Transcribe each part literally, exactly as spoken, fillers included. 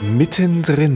Mittendrin.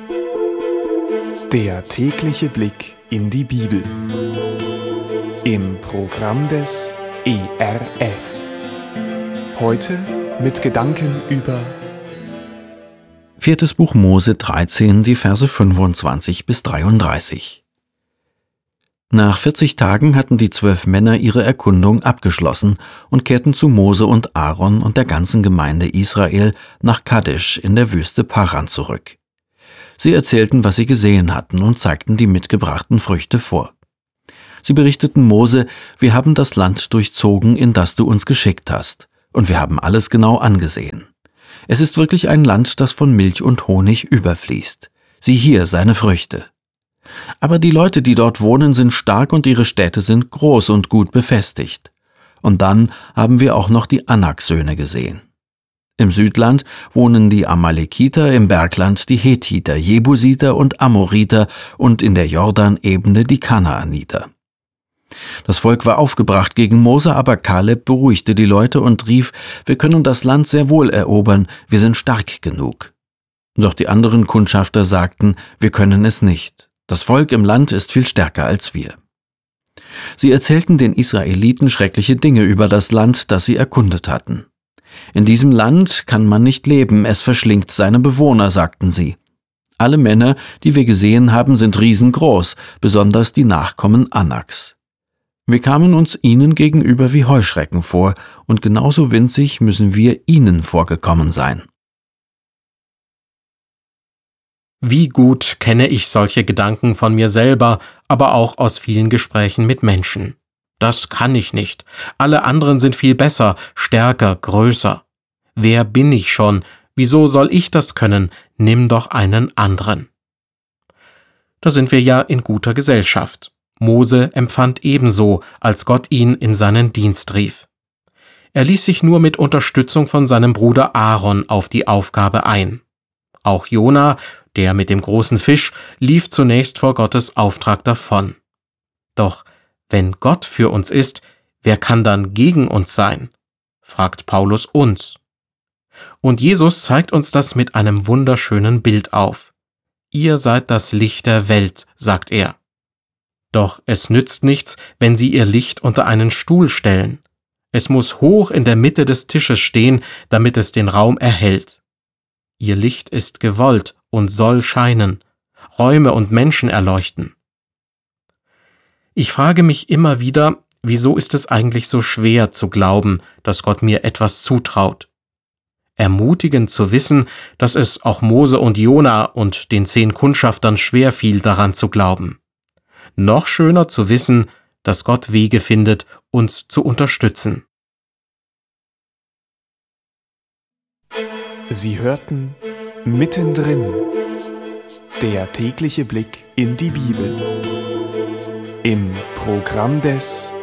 Der tägliche Blick in die Bibel. Im Programm des E R F. Heute mit Gedanken über Viertes Buch Mose dreizehn, die Verse fünfundzwanzig bis dreiunddreißig. Nach vierzig Tagen hatten die zwölf Männer ihre Erkundung abgeschlossen und kehrten zu Mose und Aaron und der ganzen Gemeinde Israel nach Kadesh in der Wüste Paran zurück. Sie erzählten, was sie gesehen hatten und zeigten die mitgebrachten Früchte vor. Sie berichteten Mose: Wir haben das Land durchzogen, in das du uns geschickt hast, und wir haben alles genau angesehen. Es ist wirklich ein Land, das von Milch und Honig überfließt. Sieh hier seine Früchte. Aber die Leute, die dort wohnen, sind stark und ihre Städte sind groß und gut befestigt. Und dann haben wir auch noch die Anak-Söhne gesehen. Im Südland wohnen die Amalekiter, im Bergland die Hethiter, Jebusiter und Amoriter und in der Jordanebene die Kanaaniter. Das Volk war aufgebracht gegen Mose, aber Kaleb beruhigte die Leute und rief: Wir können das Land sehr wohl erobern, wir sind stark genug. Doch die anderen Kundschafter sagten: Wir können es nicht. Das Volk im Land ist viel stärker als wir. Sie erzählten den Israeliten schreckliche Dinge über das Land, das sie erkundet hatten. In diesem Land kann man nicht leben, es verschlingt seine Bewohner, sagten sie. Alle Männer, die wir gesehen haben, sind riesengroß, besonders die Nachkommen Anaks. Wir kamen uns ihnen gegenüber wie Heuschrecken vor, und genauso winzig müssen wir ihnen vorgekommen sein. Wie gut kenne ich solche Gedanken von mir selber, aber auch aus vielen Gesprächen mit Menschen. Das kann ich nicht. Alle anderen sind viel besser, stärker, größer. Wer bin ich schon? Wieso soll ich das können? Nimm doch einen anderen. Da sind wir ja in guter Gesellschaft. Mose empfand ebenso, als Gott ihn in seinen Dienst rief. Er ließ sich nur mit Unterstützung von seinem Bruder Aaron auf die Aufgabe ein. Auch Jona, der mit dem großen Fisch, lief zunächst vor Gottes Auftrag davon. Doch wenn Gott für uns ist, wer kann dann gegen uns sein? Fragt Paulus uns. Und Jesus zeigt uns das mit einem wunderschönen Bild auf. Ihr seid das Licht der Welt, sagt er. Doch es nützt nichts, wenn sie ihr Licht unter einen Stuhl stellen. Es muss hoch in der Mitte des Tisches stehen, damit es den Raum erhellt. Ihr Licht ist gewollt und soll scheinen, Räume und Menschen erleuchten. Ich frage mich immer wieder, wieso ist es eigentlich so schwer zu glauben, dass Gott mir etwas zutraut? Ermutigend zu wissen, dass es auch Mose und Jona und den zehn Kundschaftern schwer fiel, daran zu glauben. Noch schöner zu wissen, dass Gott Wege findet, uns zu unterstützen. Sie hörten Mittendrin. Der tägliche Blick in die Bibel. Im Programm des